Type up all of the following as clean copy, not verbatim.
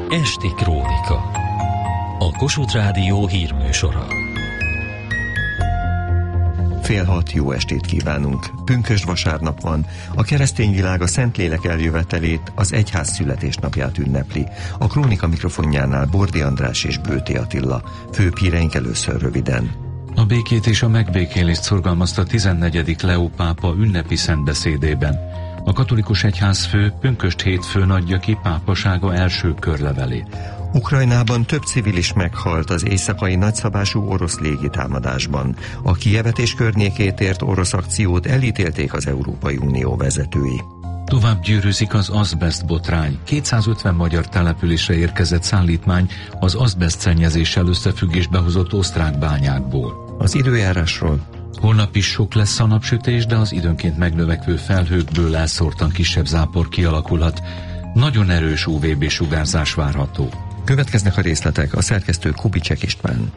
Esti Krónika. A Kossuth Rádió hírműsora. 5:30 jó estét kívánunk. Pünkösd vasárnap van. A keresztény világ a Szentlélek eljövetelét, az egyház születésnapját ünnepli. A Krónika mikrofonjánál Bordi András és Bőti Attila. Főbb híreink először röviden. A békét és a megbékélést szorgalmazta 14. Leó pápa ünnepi szentbeszédében. A katolikus egyházfő pünkösd hétfőn adja ki pápasága első körlevelét. Ukrajnában több civil is meghalt az éjszakai nagyszabású orosz légitámadásban. A Kijevet és környékét ért orosz akciót elítélték az Európai Unió vezetői. Tovább gyűrűzik az azbest botrány. 250 magyar településre érkezett szállítmány az azbest szennyezéssel összefüggésbe hozott osztrák bányákból. Az időjárásról. Holnap is sok lesz a napsütés, de az időnként megnövekvő felhőkből elszórtan kisebb zápor kialakulhat. Nagyon erős UVB-sugárzás várható. Következnek a részletek, a szerkesztő Kubicek István.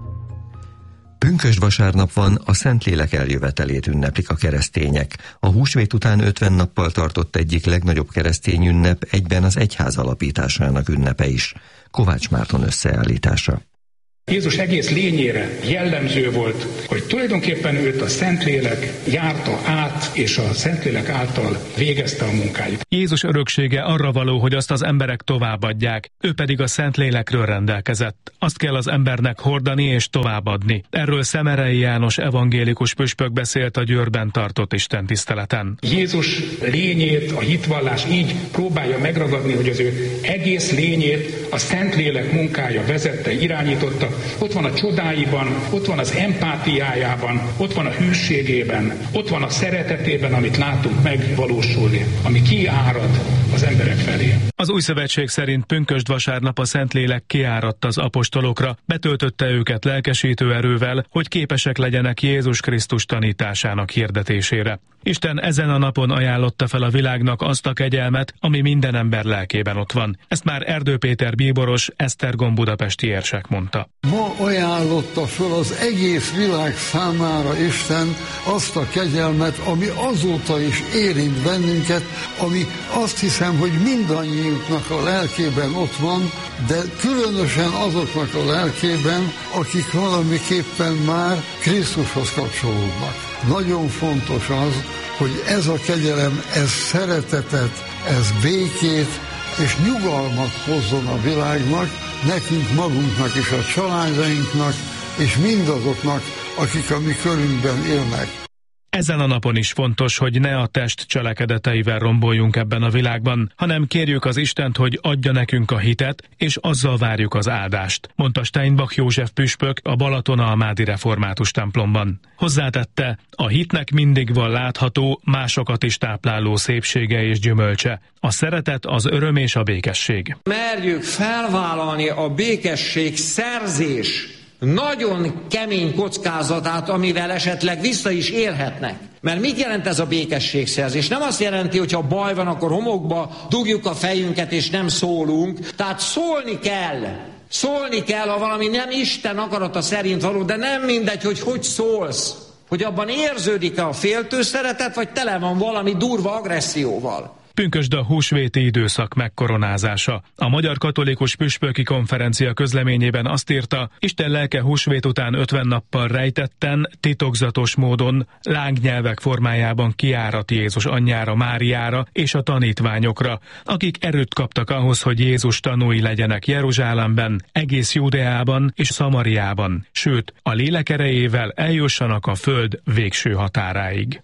Pünkösd vasárnap van, a Szentlélek eljövetelét ünneplik a keresztények. A húsvét után 50 nappal tartott egyik legnagyobb keresztény ünnep, egyben az egyház alapításának ünnepe is. Kovács Márton összeállítása. Jézus egész lényére jellemző volt, hogy tulajdonképpen őt a Szentlélek járta át, és a Szentlélek által végezte a munkáit. Jézus öröksége arra való, hogy azt az emberek továbbadják, ő pedig a Szentlélekről rendelkezett. Azt kell az embernek hordani és továbbadni. Erről Szemerei János evangélikus püspök beszélt a Győrben tartott istentiszteleten. Jézus lényét, a hitvallás így próbálja megragadni, hogy az ő egész lényét a Szentlélek munkája vezette, irányította. Ott van a csodáiban, ott van az empátiájában, ott van a hűségében, ott van a szeretetében, amit látunk megvalósulni, ami kiárad az emberek felé. Az Új Szövetség szerint pünkösd vasárnap a Szentlélek kiáradt az apostolokra, betöltötte őket lelkesítő erővel, hogy képesek legyenek Jézus Krisztus tanításának hirdetésére. Isten ezen a napon ajánlotta fel a világnak azt a kegyelmet, ami minden ember lelkében ott van. Ezt már Erdő Péter bíboros, Esztergom budapesti érsek mondta. Ma ajánlotta föl az egész világ számára Isten azt a kegyelmet, ami azóta is érint bennünket, ami azt hiszem, hogy mindannyiunknak a lelkében ott van, de különösen azoknak a lelkében, akik valamiképpen már Krisztushoz kapcsolódnak. Nagyon fontos az, hogy ez a kegyelem, ez szeretetet, ez békét és nyugalmat hozzon a világnak, nekünk magunknak és a családainknak, és mindazoknak, akik a mi körünkben élnek. Ezen a napon is fontos, hogy ne a test cselekedeteivel romboljunk ebben a világban, hanem kérjük az Istent, hogy adja nekünk a hitet, és azzal várjuk az áldást, mondta Steinbach József püspök a Balatonalmádi református templomban. Hozzátette, a hitnek mindig van látható, másokat is tápláló szépsége és gyümölcse. A szeretet, az öröm és a békesség. Merjük felvállalni a békesség szerzés nagyon kemény kockázatát, amivel esetleg vissza is élhetnek. Mert mit jelent ez a békességszerzés? Nem azt jelenti, hogy ha baj van, akkor homokba dugjuk a fejünket és nem szólunk. Tehát szólni kell. Szólni kell, ha valami nem Isten akarata szerint való, de nem mindegy, hogy szólsz. Hogy abban érződik-e a féltő szeretet, vagy tele van valami durva agresszióval. Pünkösd a húsvéti időszak megkoronázása. A Magyar Katolikus Püspöki Konferencia közleményében azt írta, Isten lelke húsvét után 50 nappal rejtetten, titokzatos módon, lángnyelvek formájában kiárat Jézus anyjára, Máriára és a tanítványokra, akik erőt kaptak ahhoz, hogy Jézus tanúi legyenek Jeruzsálemben, egész Judeában és Szamariában, sőt, a lélek erejével eljussanak a föld végső határáig.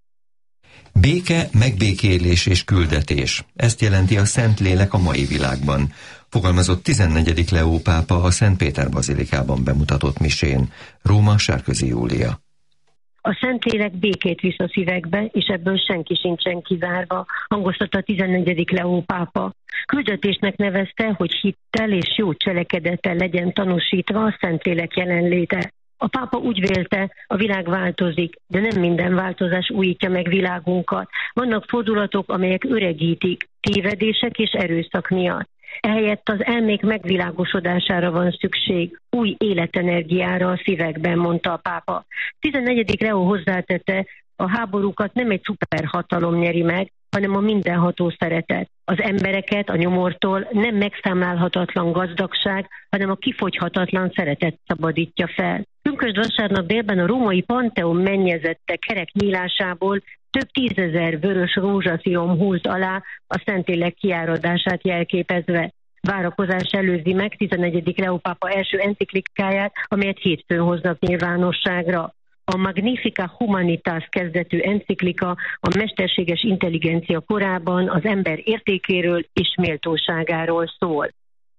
Béke, megbékélés és küldetés. Ezt jelenti a Szentlélek a mai világban. Fogalmazott 14. Leó pápa a Szent Péter bazilikában bemutatott misén. Róma, Sárközi Júlia. A Szentlélek békét visz a szívekbe, és ebből senki sincsen kizárva, hangoztatta a 14. Leó pápa. Küldetésnek nevezte, hogy hittel és jó cselekedettel legyen tanúsítva a Szentlélek jelenléte. A pápa úgy vélte, a világ változik, de nem minden változás újítja meg világunkat. Vannak fordulatok, amelyek öregítik, tévedések és erőszak miatt. Ehelyett az elmék megvilágosodására van szükség, új életenergiára a szívekben, mondta a pápa. 14. Leó hozzátette, a háborúkat nem egy szuperhatalom nyeri meg, hanem a mindenható szeretet. Az embereket a nyomortól nem megszámlálhatatlan gazdagság, hanem a kifogyhatatlan szeretet szabadítja fel. Pünkösd vasárnap délben a római Pantheon mennyezette kerek nyílásából több 10 000 vörös rózsaszírom húlt alá a Szentlélek kiáradását jelképezve. Várakozás előzi meg 14. Leó pápa első enciklikáját, amelyet hétfőn hoznak nyilvánosságra. A Magnifica Humanitas kezdetű enciklika a mesterséges intelligencia korában az ember értékéről és méltóságáról szól.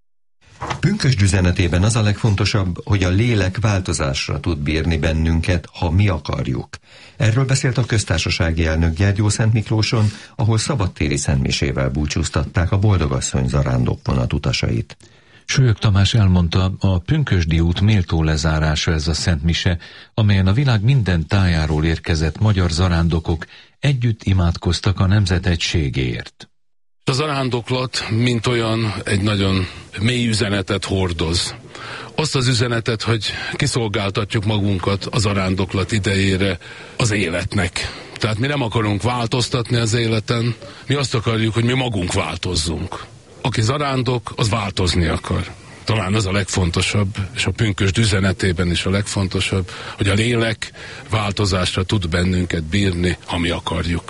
Pünkösd üzenetében az a legfontosabb, hogy a lélek változásra tud bírni bennünket, ha mi akarjuk. Erről beszélt a köztársasági elnök Gyergyószent Miklóson, ahol szabadtéri szentmisével búcsúztatták a Boldogasszony zarándokvonat utasait. Sők Tamás elmondta, a Pünkösdi út méltó lezárása ez a szentmise, amelyen a világ minden tájáról érkezett magyar zarándokok együtt imádkoztak a nemzet egységéért. A zarándoklat, mint olyan, egy nagyon mély üzenetet hordoz. Azt az üzenetet, hogy kiszolgáltatjuk magunkat a zarándoklat idejére az életnek. Tehát mi nem akarunk változtatni az életen, mi azt akarjuk, hogy mi magunk változzunk. Aki zarándok, az változni akar. Talán az a legfontosabb, és a pünkösd üzenetében is a legfontosabb, hogy a lélek változásra tud bennünket bírni, ha mi akarjuk.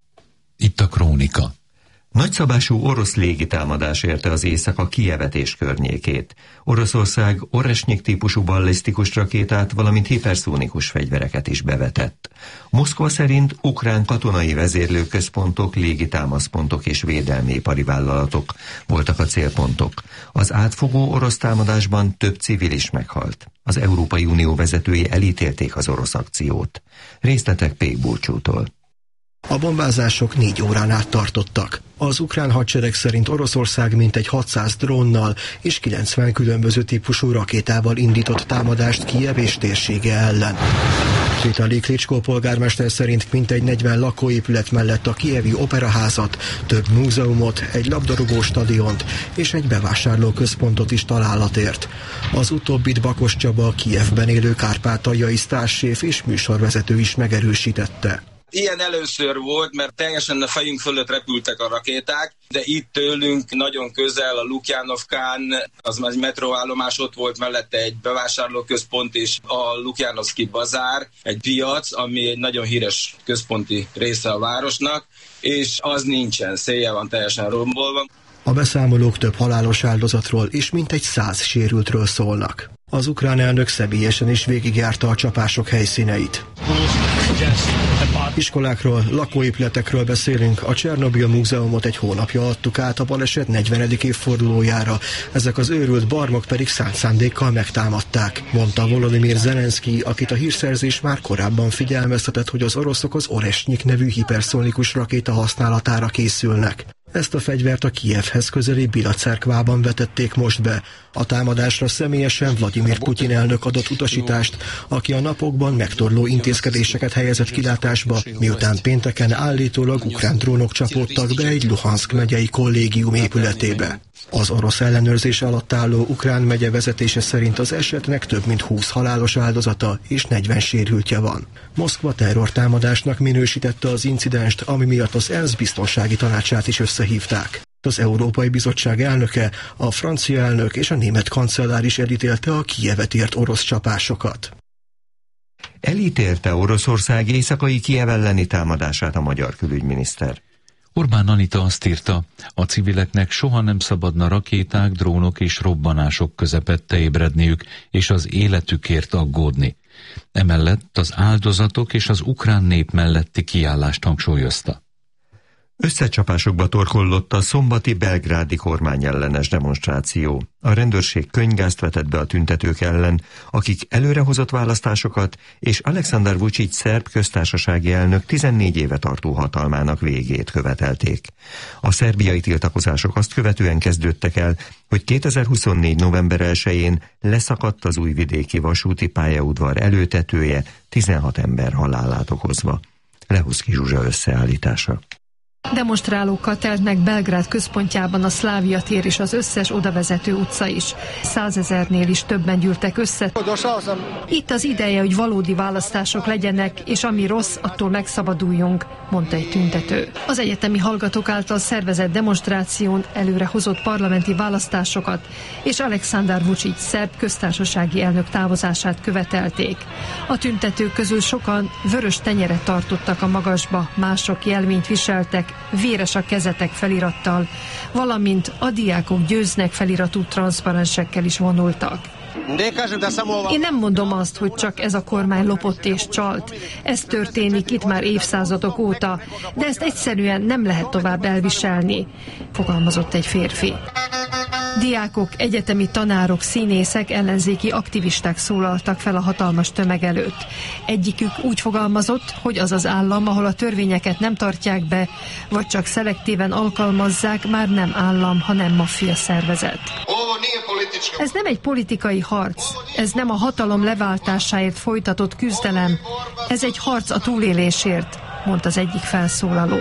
Itt a krónika. Nagyszabású orosz légitámadás érte az éjszaka Kijevet és környékét. Oroszország Oresnyik típusú ballisztikus rakétát, valamint hiperszónikus fegyvereket is bevetett. Moszkva szerint ukrán katonai vezérlőközpontok, légitámaszpontok és védelmi ipari vállalatok voltak a célpontok. Az átfogó orosz támadásban több civil is meghalt. Az Európai Unió vezetői elítélték az orosz akciót. Részletek Pék Bulcsútól. A bombázások 4 órán át tartottak. Az ukrán hadsereg szerint Oroszország mintegy 600 drónnal és 90 különböző típusú rakétával indított támadást Kijev és térsége ellen. Vitali Klitschko polgármester szerint mintegy 40 lakóépület mellett a kijevi operaházat, több múzeumot, egy labdarúgó stadiont és egy bevásárlóközpontot is találat ért. Az utóbbit Bakos Csaba, Kijevben élő kárpátaljai sztárséf és műsorvezető is megerősítette. Ilyen először volt, mert teljesen a fejünk fölött repültek a rakéták, de itt tőlünk nagyon közel a Lukjanovkán, az már egy metróállomás, ott volt mellette egy bevásárlóközpont és a Lukjanovszki bazár, egy piac, ami egy nagyon híres központi része a városnak, és az nincsen, széjjel van teljesen rombolva. A beszámolók több halálos áldozatról és mintegy 100 sérültről szólnak. Az ukrán elnök személyesen is végigjárta a csapások helyszíneit. Iskolákról, lakóépületekről beszélünk. A Csernobil múzeumot egy hónapja adtuk át a baleset 40. évfordulójára. Ezek az őrült barmok pedig szánt szándékkal megtámadták, mondta Volodymyr Zelenszky, akit a hírszerzés már korábban figyelmeztetett, hogy az oroszok az Oresnyik nevű hiperszónikus rakéta használatára készülnek. Ezt a fegyvert a Kijevhez közeli Bila cerkvában vetették most be. A támadásra személyesen Vladimir Putyin elnök adott utasítást, aki a napokban megtorló intézkedéseket helyezett kilátásba, miután pénteken állítólag ukrán drónok csapódtak be egy Luhanszk megyei kollégium épületébe. Az orosz ellenőrzés alatt álló ukrán megye vezetése szerint az esetnek több mint 20 halálos áldozata és 40 sérültje van. Moszkva terrortámadásnak minősítette az incidenst, ami miatt az ENSZ biztonsági tanácsát is összehívták. Az Európai Bizottság elnöke, a francia elnök és a német kancellár is elítélte a Kijevet ért orosz csapásokat. Elítélte Oroszország éjszakai Kijev elleni támadását a magyar külügyminiszter. Orbán Anita azt írta, a civileknek soha nem szabadna rakéták, drónok és robbanások közepette ébredniük, és az életükért aggódni. Emellett az áldozatok és az ukrán nép melletti kiállást hangsúlyozta. Összecsapásokba torkollott a szombati belgrádi kormányellenes demonstráció. A rendőrség könyvgázt vetett be a tüntetők ellen, akik előrehozott választásokat és Alexander Vučić szerb köztársasági elnök 14 éve tartó hatalmának végét követelték. A szerbiai tiltakozások azt követően kezdődtek el, hogy 2024. november 1-én leszakadt az újvidéki vasúti pályaudvar előtetője, 16 ember halálát okozva. Lehuszki Zsuzsa összeállítása. Demonstrálókkal telt meg Belgrád központjában a Szlávia tér és az összes odavezető utca is. 100 000-nél is többen gyűltek össze. Itt az ideje, hogy valódi választások legyenek, és ami rossz, attól megszabaduljunk, mondta egy tüntető. Az egyetemi hallgatók által szervezett demonstráción előre hozott parlamenti választásokat és Aleksandar Vučić szerb köztársasági elnök távozását követelték. A tüntetők közül sokan vörös tenyeret tartottak a magasba, mások jelvényt viseltek, véres a kezetek felirattal, valamint a diákok győznek feliratú transzparensekkel is vonultak. Én nem mondom azt, hogy csak ez a kormány lopott és csalt. Ez történik itt már évszázadok óta, de ezt egyszerűen nem lehet tovább elviselni, fogalmazott egy férfi. Diákok, egyetemi tanárok, színészek, ellenzéki aktivisták szólaltak fel a hatalmas tömeg előtt. Egyikük úgy fogalmazott, hogy az az állam, ahol a törvényeket nem tartják be, vagy csak szelektíven alkalmazzák, már nem állam, hanem maffia szervezet. Ez nem egy politikai harc, ez nem a hatalom leváltásáért folytatott küzdelem, ez egy harc a túlélésért, mondta az egyik felszólaló.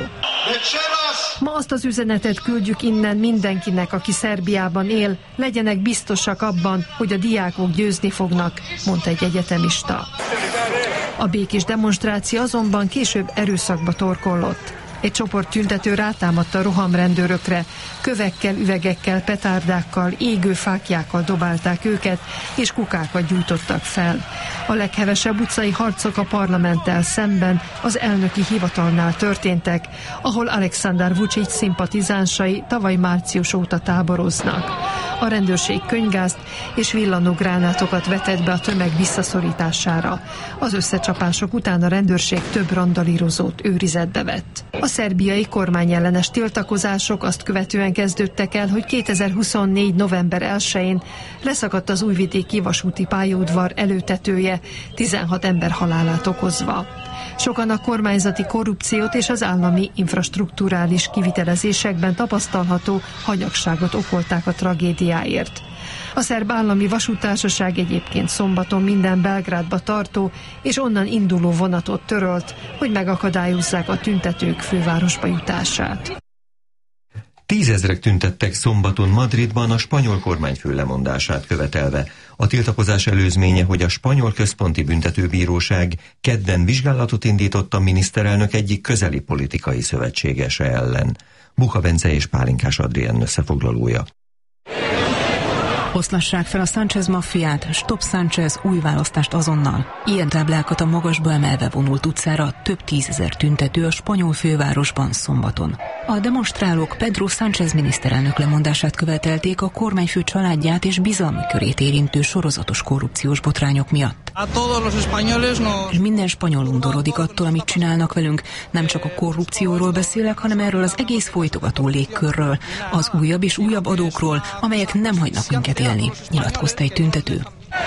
Ma azt az üzenetet küldjük innen mindenkinek, aki Szerbiában él, legyenek biztosak abban, hogy a diákok győzni fognak, mondta egy egyetemista. A békés demonstráció azonban később erőszakba torkollott. Egy csoport tüntető rátámadta a rohamrendőrökre, kövekkel, üvegekkel, petárdákkal, égő fáklyákkal dobálták őket, és kukákat gyújtottak fel. A leghevesebb utcai harcok a parlamenttel szemben az elnöki hivatalnál történtek, ahol Aleksandar Vučić szimpatizánsai tavaly március óta táboroznak. A rendőrség könyvgázt és villanógránátokat vetett be a tömeg visszaszorítására. Az összecsapások után a rendőrség több randalírozót őrizetbe vett. A szerbiai kormányellenes tiltakozások azt követően kezdődtek el, hogy 2024. november 1-én leszakadt az újvidéki vasúti pályaudvar előtetője, 16 ember halálát okozva. Sokan a kormányzati korrupciót és az állami infrastrukturális kivitelezésekben tapasztalható hanyagságot okolták a tragédiáért. A szerb állami vasúttársaság egyébként szombaton minden Belgrádba tartó és onnan induló vonatot törölt, hogy megakadályozzák a tüntetők fővárosba jutását. 10 000-ek tüntettek szombaton Madridban a spanyol kormányfő lemondását követelve. A tiltakozás előzménye, hogy a spanyol központi büntetőbíróság kedden vizsgálatot indított a miniszterelnök egyik közeli politikai szövetségese ellen. Bucha Bence és Pálinkás Adrián összefoglalója. Oszlassák fel a Sánchez maffiát, Stop Sánchez, új választást azonnal. Ilyen táblákat a magasba emelve vonult utcára több 10 000 tüntető a spanyol fővárosban szombaton. A demonstrálók Pedro Sánchez miniszterelnök lemondását követelték a kormányfő családját és bizalmi körét érintő sorozatos korrupciós botrányok miatt. És minden spanyol undorodik attól, amit csinálnak velünk. Nem csak a korrupcióról beszélek, hanem erről az egész folytogató légkörről, az újabb és újabb adókról, amelyek nem hagynak minket élni, nyilatkozta egy tüntető.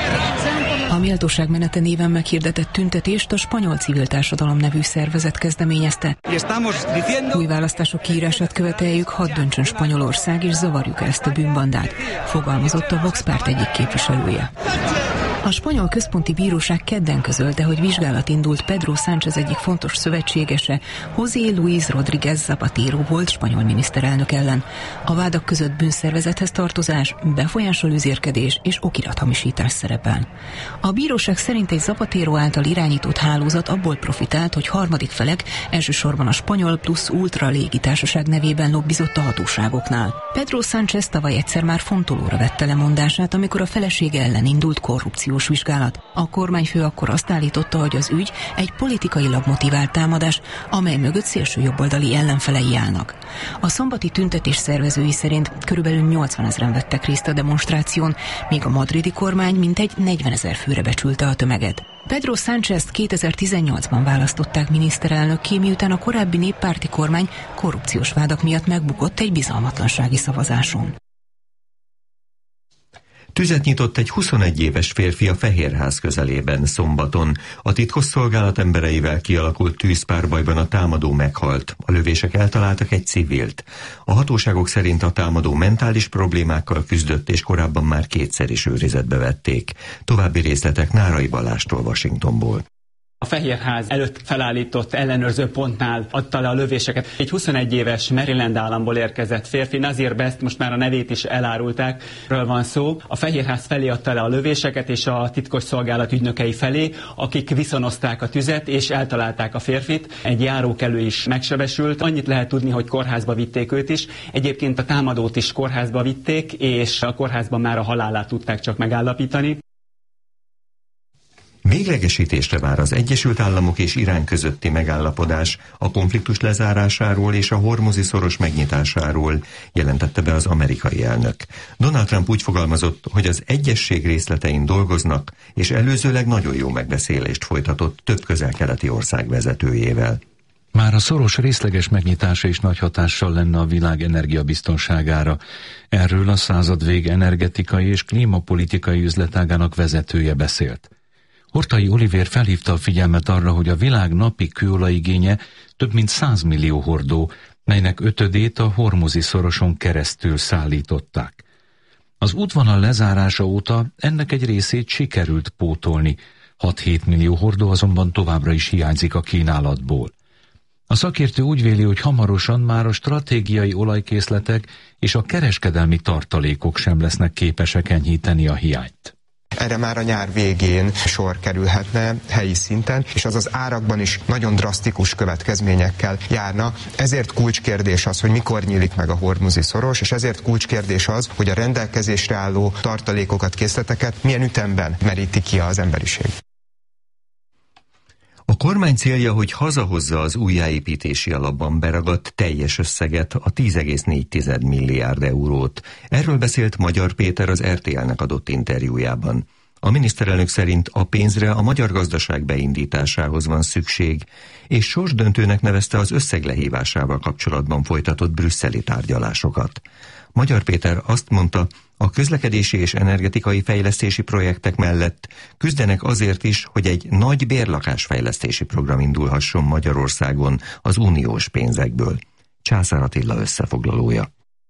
A Méltóság menete néven meghirdetett tüntetést a Spanyol Civil Társadalom nevű szervezet kezdeményezte. Új választások kiírását követeljük, hadd döntsön Spanyolország, és zavarjuk el ezt a bűnbandát, fogalmazott a Vox párt egyik képviselője. A spanyol központi bíróság kedden közölte, hogy vizsgálat indult Pedro Sánchez egyik fontos szövetségese, José Luis Rodríguez Zapatero volt spanyol miniszterelnök ellen. A vádak között bűnszervezethez tartozás, befolyásolőzérkedés és okirathamisítás szerepel. A bíróság szerint egy Zapatero által irányított hálózat abból profitált, hogy harmadik felek, elsősorban a Spanyol Plus Ultra légitársaság nevében lobbizott a hatóságoknál. Pedro Sánchez tavaly egyszer már fontolóra vette lemondását, amikor a felesége ellen indult korrupció vizsgálat. A kormányfő akkor azt állította, hogy az ügy egy politikailag motivált támadás, amely mögött szélsőjobboldali ellenfelei állnak. A szombati tüntetés szervezői szerint körülbelül 80 000-en vettek részt a demonstráción, míg a madridi kormány mintegy 40 000 főre becsülte a tömeget. Pedro Sánchez 2018-ban választották miniszterelnökké, miután a korábbi néppárti kormány korrupciós vádak miatt megbukott egy bizalmatlansági szavazáson. Tüzet nyitott egy 21 éves férfi a Fehérház közelében szombaton. A titkosszolgálat embereivel kialakult tűzpárbajban a támadó meghalt. A lövések eltaláltak egy civilt. A hatóságok szerint a támadó mentális problémákkal küzdött, és korábban már kétszer is őrizetbe vették. További részletek Nárai Balástól, Washingtonból. A Fehérház előtt felállított ellenőrző pontnál adta le a lövéseket. Egy 21 éves Maryland államból érkezett férfi, Nazir Best, most már a nevét is elárulták, ről van szó. A Fehérház felé adta le a lövéseket, és a titkosszolgálat ügynökei felé, akik viszonozták a tüzet, és eltalálták a férfit. Egy járókelő is megsebesült. Annyit lehet tudni, hogy kórházba vitték őt is. Egyébként a támadót is kórházba vitték, és a kórházban már a halálát tudták csak megállapítani. Véglegesítésre vár az Egyesült Államok és Irán közötti megállapodás a konfliktus lezárásáról és a Hormuzi-szoros megnyitásáról, jelentette be az amerikai elnök. Donald Trump úgy fogalmazott, hogy az egyesség részletein dolgoznak, és előzőleg nagyon jó megbeszélést folytatott több közel-keleti ország vezetőjével. Már a szoros részleges megnyitása is nagy hatással lenne a világ energiabiztonságára. Erről a századvég energetikai és klímapolitikai üzletágának vezetője beszélt. Horthy Olivér felhívta a figyelmet arra, hogy a világ napi kőolajigénye több mint 100 millió hordó, melynek 5/5 a Hormuzi-szoroson keresztül szállították. Az útvonal lezárása óta ennek egy részét sikerült pótolni, 6-7 millió hordó azonban továbbra is hiányzik a kínálatból. A szakértő úgy véli, hogy hamarosan már a stratégiai olajkészletek és a kereskedelmi tartalékok sem lesznek képesek enyhíteni a hiányt. Erre már a nyár végén sor kerülhetne helyi szinten, és az árakban is nagyon drasztikus következményekkel járna. Ezért kulcskérdés az, hogy mikor nyílik meg a Hormuzi-szoros, és ezért kulcskérdés az, hogy a rendelkezésre álló tartalékokat, készleteket milyen ütemben meríti ki az emberiség. A kormány célja, hogy hazahozza az újjáépítési alapban beragadt teljes összeget, a 10,4 milliárd eurót. Erről beszélt Magyar Péter az RTL-nek adott interjújában. A miniszterelnök szerint a pénzre a magyar gazdaság beindításához van szükség, és sorsdöntőnek nevezte az összeg lehívásával kapcsolatban folytatott brüsszeli tárgyalásokat. Magyar Péter azt mondta, a közlekedési és energetikai fejlesztési projektek mellett küzdenek azért is, hogy egy nagy bérlakásfejlesztési program indulhasson Magyarországon az uniós pénzekből. Császár Attila összefoglalója.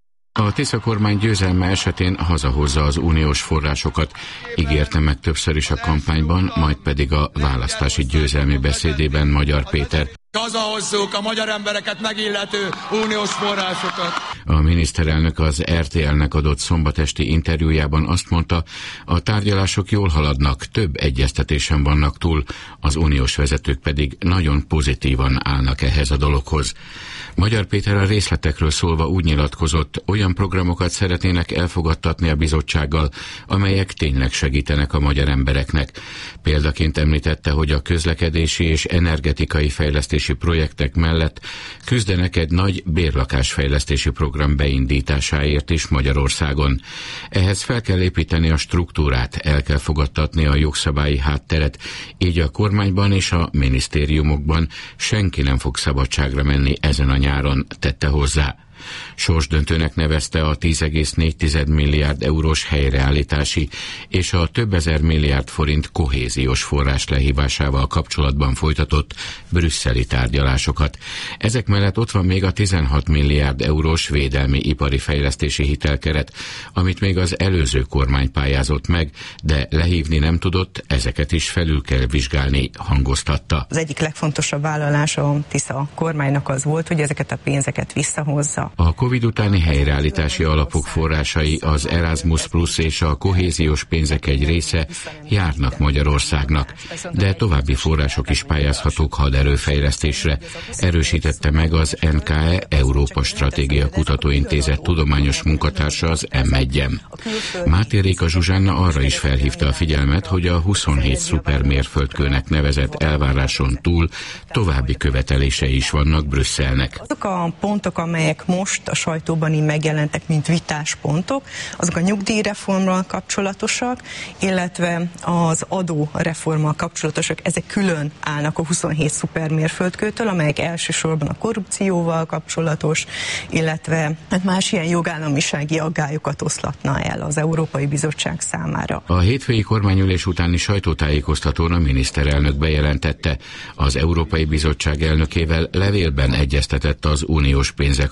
A Tisza kormány győzelme esetén hazahozza az uniós forrásokat, ígérte meg többször is a kampányban, majd pedig a választási győzelmi beszédében Magyar Péter. Hazahozzuk a magyar embereket megillető uniós forrásokat. A miniszterelnök az RTL-nek adott szombatesti interjújában azt mondta, a tárgyalások jól haladnak, több egyeztetésen vannak túl, az uniós vezetők pedig nagyon pozitívan állnak ehhez a dologhoz. Magyar Péter a részletekről szólva úgy nyilatkozott, olyan programokat szeretnének elfogadtatni a bizottsággal, amelyek tényleg segítenek a magyar embereknek. Példaként említette, hogy a közlekedési és energetikai fejlesztési projektek mellett küzdenek egy nagy bérlakásfejlesztési program beindításáért is Magyarországon. Ehhez fel kell építeni a struktúrát, el kell fogadtatni a jogszabályi hátteret, így a kormányban és a minisztériumokban senki nem fog szabadságra menni ezen a nyáron, tette hozzá. Sorsdöntőnek nevezte a 10,4 milliárd eurós helyreállítási és a több ezer milliárd forint kohéziós forrás lehívásával kapcsolatban folytatott brüsszeli tárgyalásokat. Ezek mellett ott van még a 16 milliárd eurós védelmi ipari fejlesztési hitelkeret, amit még az előző kormány pályázott meg, de lehívni nem tudott, ezeket is felül kell vizsgálni, hangoztatta. Az egyik legfontosabb vállalás a Tisza kormánynak az volt, hogy ezeket a pénzeket visszahozza. A Covid utáni helyreállítási alapok forrásai, az Erasmus Plus és a kohéziós pénzek egy része járnak Magyarországnak, de további források is pályázhatók haderőfejlesztésre, erősítette meg az NKE Európa Stratégia Kutatóintézet tudományos munkatársa az M1-em. Máté Réka Zsuzsánna arra is felhívta a figyelmet, hogy a 27 szupermérföldkőnek nevezett elváráson túl további követelései is vannak Brüsszelnek. Azok a pontok, amelyek most a sajtóban így megjelentek, mint vitáspontok, azok a nyugdíjreformmal kapcsolatosak, illetve az adóreformmal kapcsolatosak, ezek külön állnak a 27 szupermérföldkőtől, amelyek elsősorban a korrupcióval kapcsolatos, illetve más ilyen jogállamisági aggályokat oszlatna el az Európai Bizottság számára. A hétfői kormányülés utáni sajtótájékoztatón a miniszterelnök bejelentette, az Európai Bizottság elnökével levélben egyeztetett az uniós pénzek hazahozásáról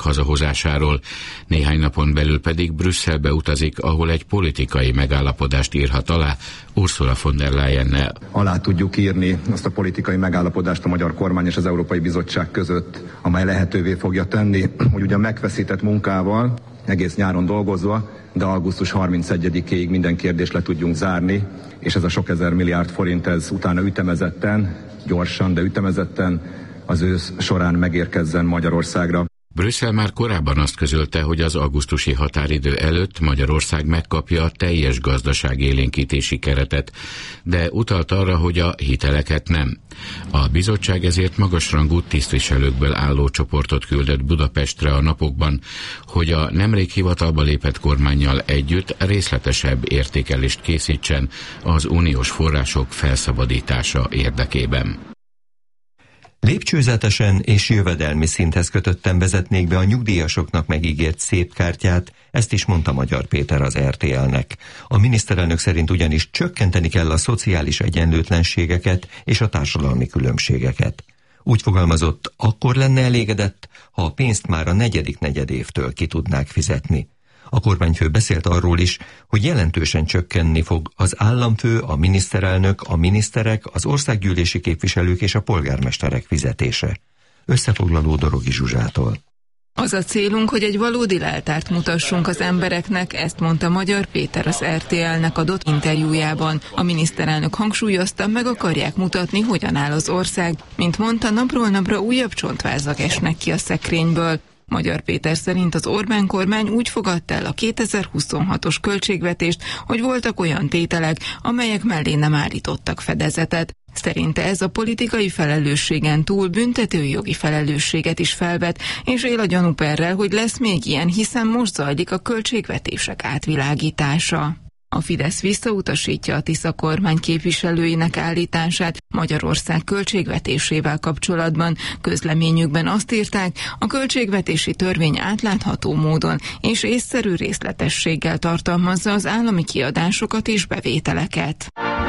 találkozásáról, néhány napon belül pedig Brüsszelbe utazik, ahol egy politikai megállapodást írhat alá Ursula von der Leyennel. Alá tudjuk írni azt a politikai megállapodást a magyar kormány és az Európai Bizottság között, amely lehetővé fogja tenni, hogy ugyan megfeszített munkával, egész nyáron dolgozva, de augusztus 31-ig minden kérdést le tudjunk zárni, és ez a sok ezer milliárd forint, ez utána ütemezetten, gyorsan, de ütemezetten az ősz során megérkezzen Magyarországra. Brüsszel már korábban azt közölte, hogy az augusztusi határidő előtt Magyarország megkapja a teljes gazdaságélénkítési keretet, de utalt arra, hogy a hiteleket nem. A bizottság ezért magasrangú tisztviselőkből álló csoportot küldött Budapestre a napokban, hogy a nemrég hivatalba lépett kormánnyal együtt részletesebb értékelést készítsen az uniós források felszabadítása érdekében. Lépcsőzetesen és jövedelmi szinthez kötötten vezetnék be a nyugdíjasoknak megígért szép kártyát, ezt is mondta Magyar Péter az RTL-nek. A miniszterelnök szerint ugyanis csökkenteni kell a szociális egyenlőtlenségeket és a társadalmi különbségeket. Úgy fogalmazott, akkor lenne elégedett, ha a pénzt már a negyedik negyedévtől ki tudnák fizetni. A kormányfő beszélt arról is, hogy jelentősen csökkenni fog az államfő, a miniszterelnök, a miniszterek, az országgyűlési képviselők és a polgármesterek fizetése. Összefoglaló Dorogi Zsuzsától. Az a célunk, hogy egy valódi leltárt mutassunk az embereknek, ezt mondta Magyar Péter az RTL-nek adott interjújában. A miniszterelnök hangsúlyozta, meg akarják mutatni, hogyan áll az ország. Mint mondta, napról napra újabb csontvázak esnek ki a szekrényből. Magyar Péter szerint az Orbán kormány úgy fogadta el a 2026-os költségvetést, hogy voltak olyan tételek, amelyek mellé nem állítottak fedezetet. Szerinte ez a politikai felelősségen túl büntetőjogi felelősséget is felvet, és él a gyanúperrel, hogy lesz még ilyen, hiszen most zajlik a költségvetések átvilágítása. A Fidesz visszautasítja a Tisza kormány képviselőinek állítását Magyarország költségvetésével kapcsolatban. Közleményükben azt írták, a költségvetési törvény átlátható módon és észszerű részletességgel tartalmazza az állami kiadásokat és bevételeket.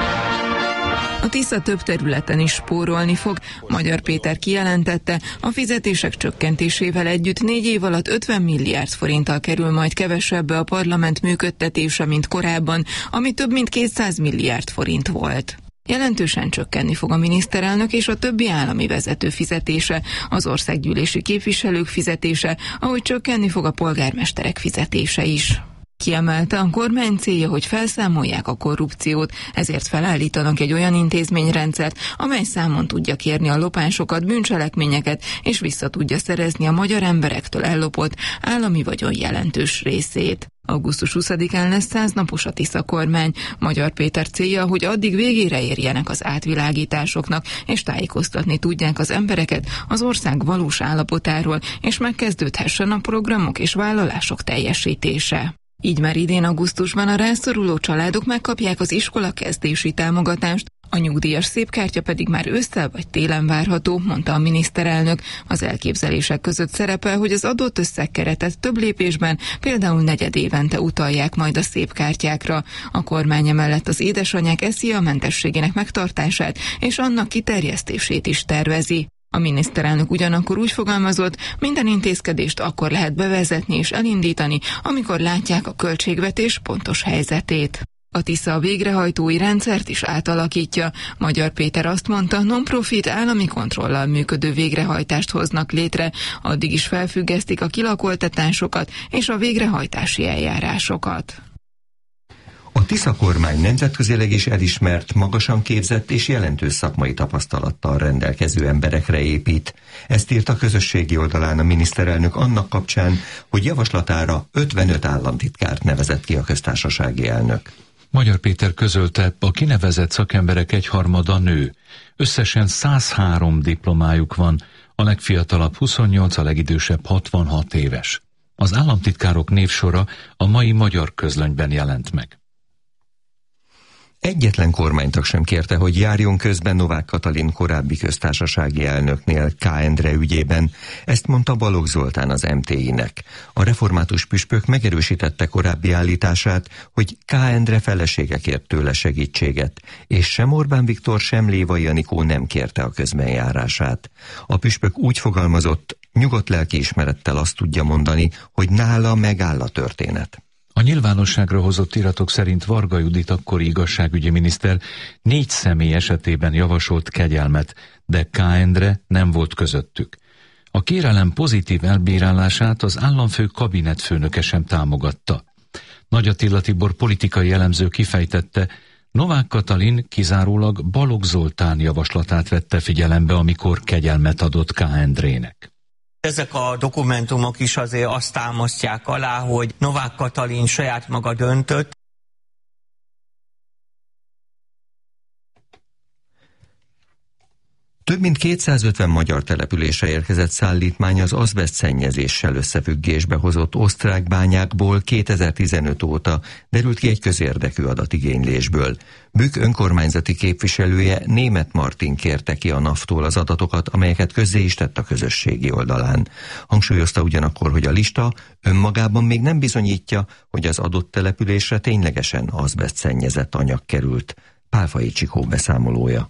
A Tisza több területen is spórolni fog. Magyar Péter kijelentette, a fizetések csökkentésével együtt 4 év alatt 50 milliárd forinttal kerül majd kevesebbe a parlament működtetése, mint korábban, ami több mint 200 milliárd forint volt. Jelentősen csökkenni fog a miniszterelnök és a többi állami vezető fizetése, az országgyűlési képviselők fizetése, ahogy csökkenni fog a polgármesterek fizetése is. Kiemelte, a kormány célja, hogy felszámolják a korrupciót, ezért felállítanak egy olyan intézményrendszert, amely számon tudja kérni a lopásokat, bűncselekményeket, és vissza tudja szerezni a magyar emberektől ellopott állami vagyon jelentős részét. Augusztus 20-án lesz 100 napos a Tisza kormány. Magyar Péter célja, hogy addig végére érjenek az átvilágításoknak, és tájékoztatni tudják az embereket az ország valós állapotáról, és megkezdődhessen a programok és vállalások teljesítése. Így már idén augusztusban a rászoruló családok megkapják az iskola kezdési támogatást, a nyugdíjas szépkártya pedig már ősszel vagy télen várható, mondta a miniszterelnök. Az elképzelések között szerepel, hogy az adott összegkeretet több lépésben, például negyedévente utalják majd a szépkártyákra. A kormány emellett az édesanyák SZIA mentességének megtartását és annak kiterjesztését is tervezi. A miniszterelnök ugyanakkor úgy fogalmazott, minden intézkedést akkor lehet bevezetni és elindítani, amikor látják a költségvetés pontos helyzetét. A Tisza a végrehajtói rendszert is átalakítja. Magyar Péter azt mondta, non-profit állami kontrollal működő végrehajtást hoznak létre, addig is felfüggesztik a kilakoltatásokat és a végrehajtási eljárásokat. A Tisza kormány nemzetközileg is elismert, magasan képzett és jelentős szakmai tapasztalattal rendelkező emberekre épít. Ezt írt a közösségi oldalán a miniszterelnök annak kapcsán, hogy javaslatára 55 államtitkárt nevezett ki a köztársasági elnök. Magyar Péter közölte, a kinevezett szakemberek egyharmada nő. Összesen 103 diplomájuk van, a legfiatalabb 28, a legidősebb 66 éves. Az államtitkárok névsora a mai Magyar Közlönyben jelent meg. Egyetlen kormánytag sem kérte, hogy járjon közben Novák Katalin korábbi köztársasági elnöknél K. Endre ügyében. Ezt mondta Balogh Zoltán az MTI-nek. A református püspök megerősítette korábbi állítását, hogy K. Endre felesége kért tőle segítséget, és sem Orbán Viktor, sem Lévai Anikó nem kérte a közbenjárását. A püspök úgy fogalmazott, nyugodt lelkiismerettel azt tudja mondani, hogy nála megáll a történet. A nyilvánosságra hozott iratok szerint Varga Judit akkori igazságügyi miniszter 4 személy esetében javasolt kegyelmet, de K. Endre nem volt közöttük. A kérelem pozitív elbírálását az államfő kabinetfőnöke sem támogatta. Nagy Attila Tibor politikai elemző kifejtette, Novák Katalin kizárólag Balogh Zoltán javaslatát vette figyelembe, amikor kegyelmet adott K. Endrének. Ezek a dokumentumok is azért azt támasztják alá, hogy Novák Katalin saját maga döntött. Több mint 250 magyar településre érkezett szállítmány az azbeszt szennyezéssel összefüggésbe hozott osztrák bányákból 2015 óta, derült ki egy közérdekű adatigénylésből. Bükk önkormányzati képviselője, Németh Martin kérte ki a NAV-tól az adatokat, amelyeket közzé is tett a közösségi oldalán. Hangsúlyozta ugyanakkor, hogy a lista önmagában még nem bizonyítja, hogy az adott településre ténylegesen azbeszt szennyezett anyag került. Pálfai Csikó beszámolója.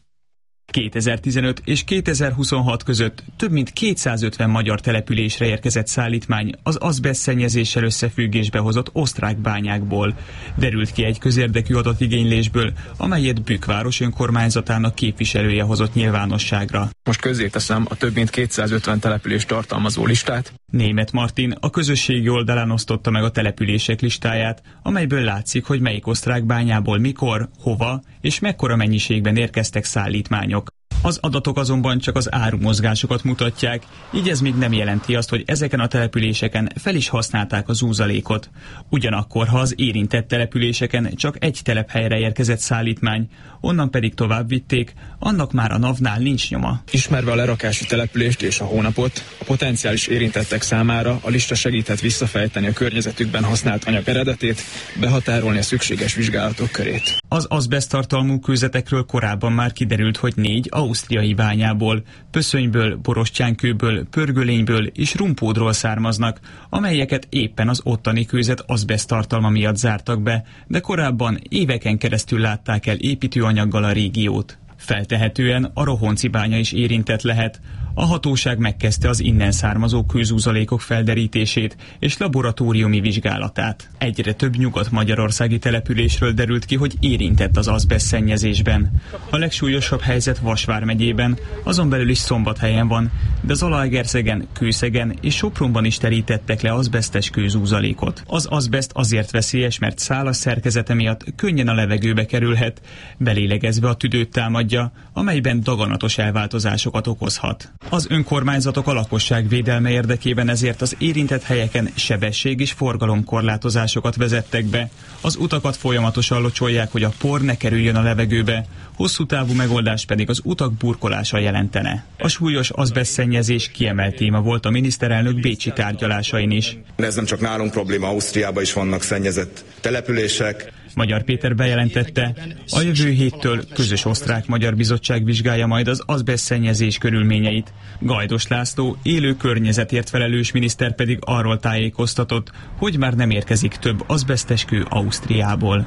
2015 és 2026 között több mint 250 magyar településre érkezett szállítmány az azbeszt szennyezéssel összefüggésbe hozott osztrák bányákból. Derült ki egy közérdekű adatigénylésből, amelyet Bükk város önkormányzatának képviselője hozott nyilvánosságra. Most közzéteszem a több mint 250 települést tartalmazó listát. Németh Martin a közösségi oldalán osztotta meg a települések listáját, amelyből látszik, hogy melyik osztrák bányából mikor, hova és mekkora mennyiségben érkeztek szállítmányok. Az adatok azonban csak az árumozgásokat mutatják, így ez még nem jelenti azt, hogy ezeken a településeken fel is használták az úzalékot. Ugyanakkor, ha az érintett településeken csak egy telephelyre érkezett szállítmány, onnan pedig tovább vitték, annak már a NAV-nál nincs nyoma. Ismerve a lerakási települést és a hónapot, a potenciális érintettek számára a lista segíthet visszafejteni a környezetükben használt anyag eredetét, behatárolni a szükséges vizsgálatok körét. Az azbeszttartalmú kőzetekről korábban már kiderült, hogy 4 ausztriai bányából, Pöszönyből, Borostyánkőből, Pörgölényből és Rumpódról származnak, amelyeket éppen az ottani kőzet azbeszttartalma miatt zártak be, de korábban éveken keresztül látták el építőanyaggal a régiót. Feltehetően a Rohonci bánya is érintett lehet. A hatóság megkezdte az innen származó kőzúzalékok felderítését és laboratóriumi vizsgálatát. Egyre több nyugat-magyarországi településről derült ki, hogy érintett az azbeszt szennyezésben. A legsúlyosabb helyzet Vas vármegyében, azon belül is Szombathelyen van, de Zalaegerszegen, Kőszegen és Sopronban is terítettek le azbesztes kőzúzalékot. Az azbeszt azért veszélyes, mert szálas szerkezete miatt könnyen a levegőbe kerülhet, belélegezve a tüdőt támadja, amelyben daganatos elváltozásokat okozhat. Az önkormányzatok a lakosság védelme érdekében ezért az érintett helyeken sebesség és forgalomkorlátozásokat vezettek be. Az utakat folyamatosan locsolják, hogy a por ne kerüljön a levegőbe, hosszú távú megoldás pedig az utak burkolása jelentene. A súlyos azbesztszennyezés kiemelt téma volt a miniszterelnök bécsi tárgyalásain is. De ez nem csak nálunk probléma, Ausztriában is vannak szennyezett települések. Magyar Péter bejelentette, a jövő héttől közös osztrák-magyar bizottság vizsgálja majd az azbesztszennyezés körülményeit. Gajdos László, élő környezetért felelős miniszter pedig arról tájékoztatott, hogy már nem érkezik több azbesztes kő Ausztriából.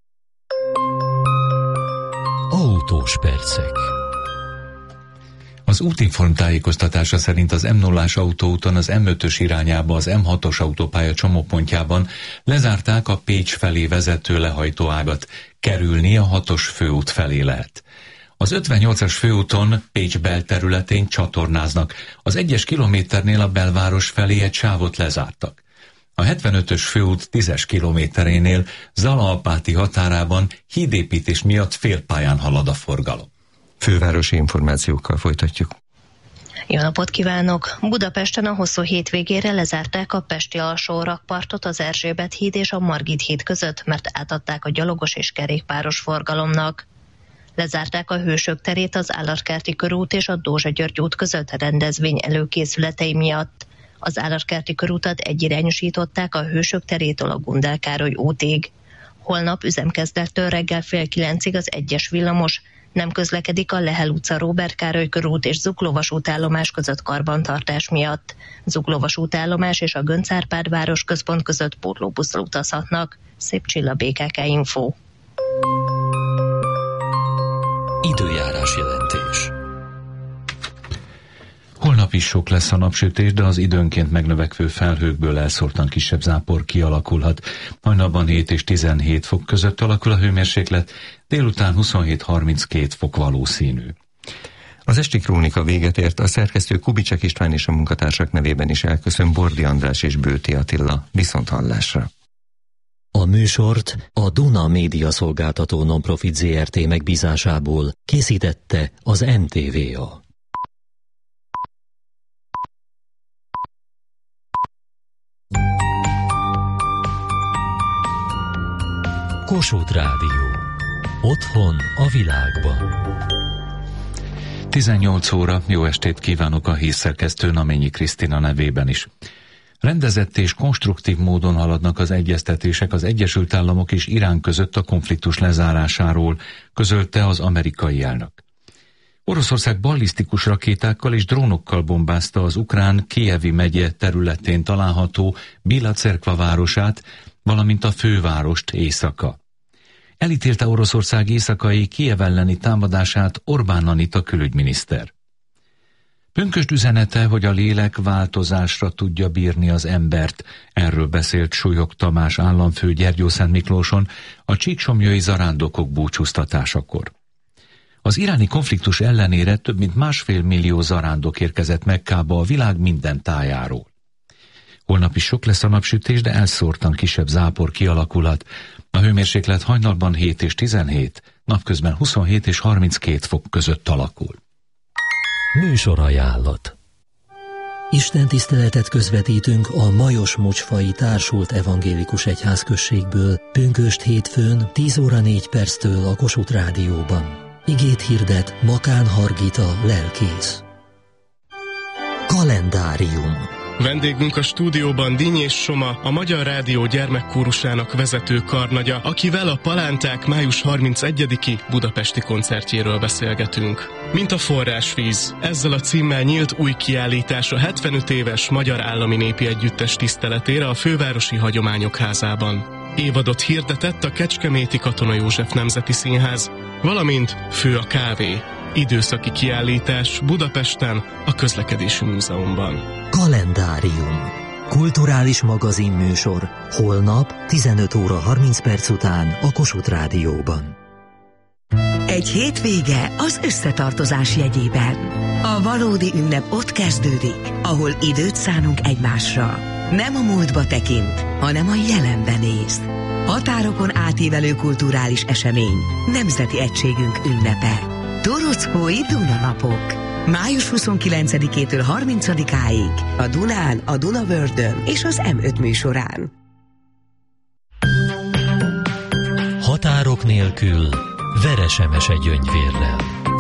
Autós percek. Az Útinform tájékoztatása szerint az M0-ás autóúton az M5-ös irányába az M6-os autópálya csomópontjában lezárták a Pécs felé vezető lehajtóágat, kerülni a 6-os főút felé lehet. Az 58-as főúton Pécs belterületén csatornáznak, az 1-es kilométernél a belváros felé egy sávot lezártak. A 75-ös főút 10-es kilométerénél Zalaapáti határában hídépítés miatt félpályán halad a forgalom. Fővárosi információkkal folytatjuk. Jó napot kívánok! Budapesten a hosszú hétvégére lezárták a pesti alsó rakpartot az Erzsébet híd és a Margit híd között, mert átadták a gyalogos és kerékpáros forgalomnak. Lezárták a Hősök terét az Állatkerti körút és a Dózsa György út között rendezvény előkészületei miatt. Az Állatkerti körútat egyirányosították a Hősök terétől a Gundel Károly útig. Holnap üzemkezdettől reggel fél 9-ig az 1-es villamos, nem közlekedik a Lehel utca, Róbert Károly körút és Zuglóvasútállomás között karbantartás miatt. Zuglóvasútállomás és a Göncz Árpád városközpont között pótlóbusszal utazhatnak. Szép Csilla, BKK Info. Időjárás jelentés. Holnap is sok lesz a napsütés, de az időnként megnövekvő felhőkből elszórtan kisebb zápor kialakulhat. Hajnalban 7 és 17 fok között alakul a hőmérséklet, délután 27-32 fok valószínű. Az esti krónika véget ért, a szerkesztő Kubicek István és a munkatársak nevében is elköszön Bordi András és Bőti Attila. Viszonthallásra. A műsort a Duna Média Szolgáltató Nonprofit Zrt. Megbízásából készítette az NTVA. Kossuth Rádió. Otthon a világban. 18 óra, jó estét kívánok a hírszerkesztő Naményi Krisztina nevében is. Rendezett és konstruktív módon haladnak az egyeztetések az Egyesült Államok és Irán között a konfliktus lezárásáról, közölte az amerikai elnök. Oroszország ballisztikus rakétákkal és drónokkal bombázta az ukrán Kijevi megye területén található Bila Cerkva városát, valamint a fővárost éjszaka. Elítélte Oroszország éjszakai Kijev elleni támadását Orbán Anita külügyminiszter. Pünkösd üzenete, hogy a lélek változásra tudja bírni az embert, erről beszélt Súlyog Tamás államfő Gyergyószentmiklóson a csíksomlyai zarándokok búcsúztatásakor. Az iráni konfliktus ellenére több mint 1,5 millió zarándok érkezett Mekkába a világ minden tájáról. Holnap is sok lesz a napsütés, de elszórtan kisebb zápor kialakulhat. A hőmérséklet hajnalban 7 és 17, napközben 27 és 32 fok között alakul. Műsorajánlat. Istentiszteletet közvetítünk a Majos Mocsfai Társult Evangélikus Egyházközségből pünkösd hétfőn 10 óra 4 perctől a Kossuth Rádióban. Igét hirdet Makán Hargita lelkész. Kalendárium. Vendégünk a stúdióban Dinyés Soma, a Magyar Rádió gyermekkórusának vezető karnagya, akivel a Palánták május 31-i budapesti koncertjéről beszélgetünk. Mint a forrásvíz, ezzel a címmel nyílt új kiállítás a 75 éves Magyar Állami Népi Együttes tiszteletére a Fővárosi Hagyományok Házában. Évadot hirdetett a Kecskeméti Katona József Nemzeti Színház, valamint Fő a kávé. Időszaki kiállítás Budapesten, a Közlekedési Múzeumban. Kalendárium. Kulturális magazinműsor. Holnap 15 óra 30 perc után a Kossuth Rádióban. Egy hétvége az összetartozás jegyében. A valódi ünnep ott kezdődik, ahol időt szánunk egymásra. Nem a múltba tekint, hanem a jelenbe néz. Határokon átívelő kulturális esemény, nemzeti egységünk ünnepe. Torockói Dunanapok. Május 29-től 30-áig a Dunán, a Dunavördön és az M5 műsorán. Határok nélkül Veresemese Gyöngyvérrel.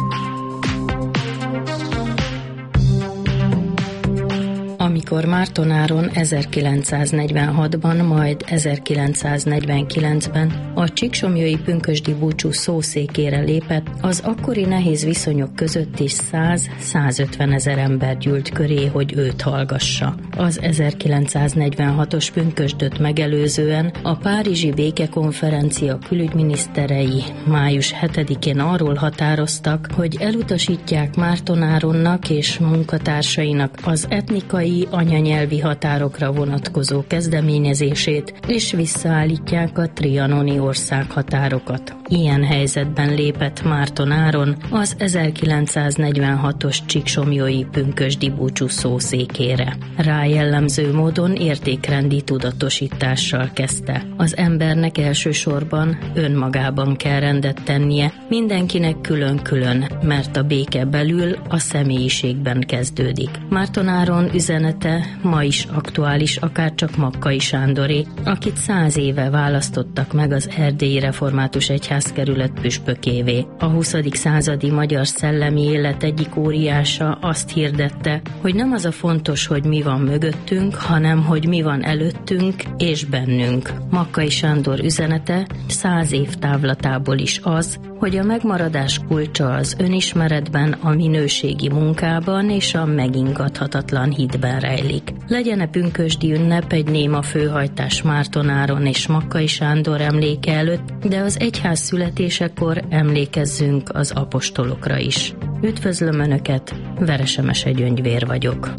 Amikor Mártonáron 1946-ban, majd 1949-ben a csíksomlyai pünkösdi búcsú szószékére lépett, az akkori nehéz viszonyok között is 100-150 ezer ember gyűlt köré, hogy őt hallgassa. Az 1946-os pünkösdöt megelőzően a Párizsi Békekonferencia külügyminiszterei május 7-én arról határoztak, hogy elutasítják Mártonáronnak és munkatársainak az etnikai anyanyelvi határokra vonatkozó kezdeményezését, és visszaállítják a trianoni országhatárokat. Ilyen helyzetben lépett Mártonáron az 1946-os csíksomlyai pünkösdi búcsú szószékére. Rá jellemző módon értékrendi tudatosítással kezdte. Az embernek elsősorban önmagában kell rendet tennie, mindenkinek külön-külön, mert a béke belül a személyiségben kezdődik. Mártonáron üzenete ma is aktuális, akárcsak Makkai Sándoré, akit 100 éve választottak meg az Erdélyi Református Egyház egyházkerület püspökévé. A 20. századi magyar szellemi élet egyik óriása azt hirdette, hogy nem az a fontos, hogy mi van mögöttünk, hanem hogy mi van előttünk és bennünk. Makkai Sándor üzenete 100 év távlatából is az, hogy a megmaradás kulcsa az önismeretben, a minőségi munkában és a megingathatatlan hitben rejlik. Legyen-e pünkösdi ünnep egy néma főhajtás Márton Áron és Makkai Sándor emléke előtt, de az egyház születésekor emlékezzünk az apostolokra is. Üdvözlöm Önöket, Veresemese Gyöngyvér vagyok.